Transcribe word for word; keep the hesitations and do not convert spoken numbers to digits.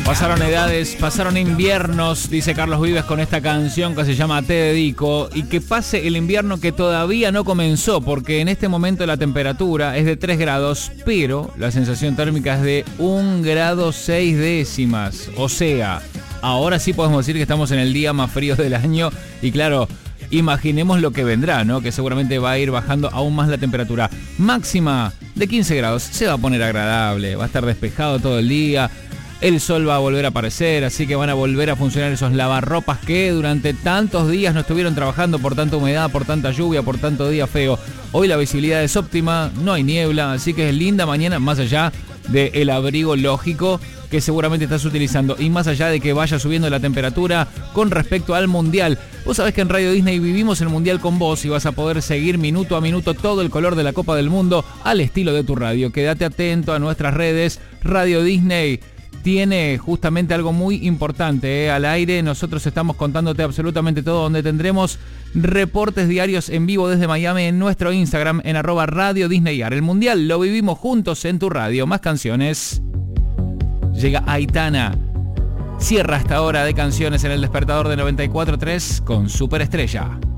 Pasaron edades, pasaron inviernos, dice Carlos Vives con esta canción que se llama Te Dedico. Y que pase el invierno que todavía no comenzó, porque en este momento la temperatura es de tres grados, pero la sensación térmica es de un grado seis décimas. O sea, ahora sí podemos decir que estamos en el día más frío del año. Y claro, imaginemos lo que vendrá, ¿no? Que seguramente va a ir bajando aún más la temperatura. Máxima de quince grados, se va a poner agradable, va a estar despejado todo el día. El sol va a volver a aparecer, así que van a volver a funcionar esos lavarropas que durante tantos días no estuvieron trabajando por tanta humedad, por tanta lluvia, por tanto día feo. Hoy la visibilidad es óptima, no hay niebla, así que es linda mañana, más allá del abrigo lógico que seguramente estás utilizando y más allá de que vaya subiendo la temperatura con respecto al Mundial. Vos sabés que en Radio Disney vivimos el Mundial con vos y vas a poder seguir minuto a minuto todo el color de la Copa del Mundo al estilo de tu radio. Quédate atento a nuestras redes. Radio Disney tiene justamente algo muy importante, ¿eh? Al aire nosotros estamos contándote absolutamente todo, donde tendremos reportes diarios en vivo desde Miami en nuestro Instagram en arroba Radio Disneyar. El Mundial lo vivimos juntos en tu radio. Más canciones. Llega Aitana. Cierra esta hora de canciones en el despertador de noventa y cuatro punto tres con Superestrella.